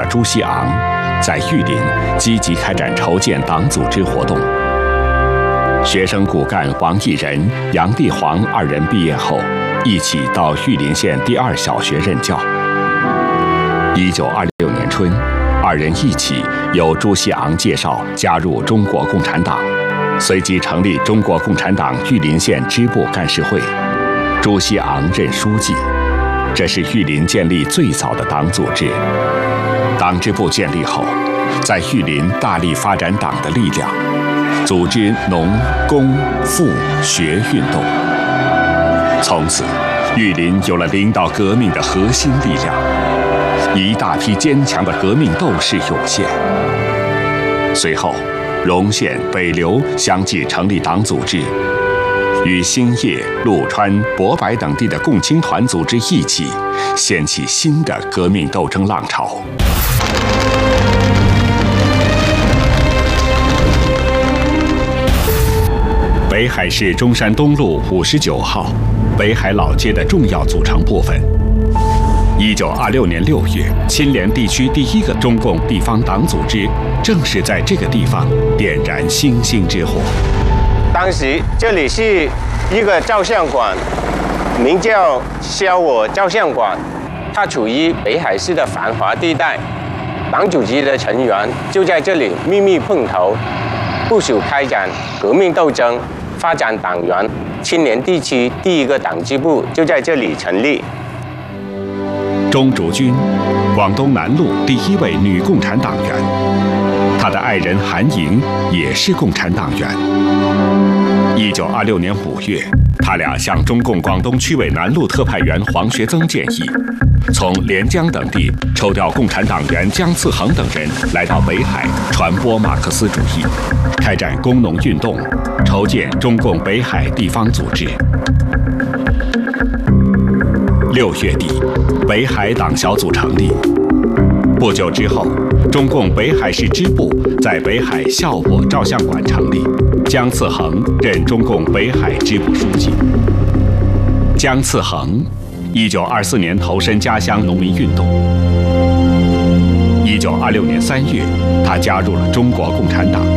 朱熹昂，在玉林积极开展筹建党组织活动。学生骨干王义仁、杨地煌二人毕业后，一起到玉林县第2小学任教。1926年春，二人一起由朱熹昂介绍加入中国共产党，随即成立中国共产党玉林县支部干事会，朱熹昂任书记。这是玉林建立最早的党组织。党支部建立后，在玉林大力发展党的力量，组织农、工、妇、学运动。从此，玉林有了领导革命的核心力量，一大批坚强的革命斗士涌现。随后，荣县、北流相继成立党组织，与兴业、陆川、博白等地的共青团组织一起，掀起新的革命斗争浪潮。北海市中山东路59号，北海老街的重要组成部分。1926年6月，青莲地区第一个中共地方党组织正是在这个地方点燃星星之火。 当时这里是一个照相馆，名叫萧我照相馆，它处于北海市的繁华地带。党组织的成员就在这里秘密碰头，部署开展革命斗争，发展党员。青莲地区第一个党支部就在这里成立。 钟竹君，广东南路第一位女共产党员，她的爱人韩莹也是共产党员。1926年5月，他俩向中共广东区委南路特派员黄学增建议，从连江等地抽调共产党员姜次衡等人来到北海，传播马克思主义，开展工农运动，筹建中共北海地方组织。6月底，北海党小组成立。不久之后，中共北海市支部在北海孝我照相馆成立，姜次衡任中共北海支部书记。姜次衡1924年投身家乡农民运动。1926年3月，他加入了中国共产党。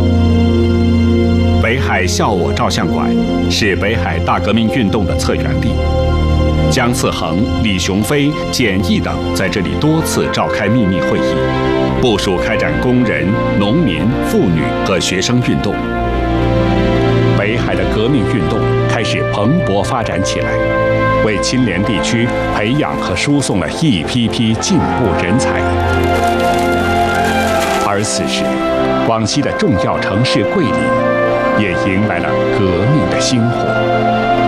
北海孝我照相馆是北海大革命运动的策源地。姜次衡、李雄飞、简易等在这里多次召开秘密会议，部署开展工人、农民、妇女和学生运动。北海的革命运动开始蓬勃发展起来，为青莲地区培养和输送了一批批进步人才。而此时，广西的重要城市桂林也迎来了革命的星火。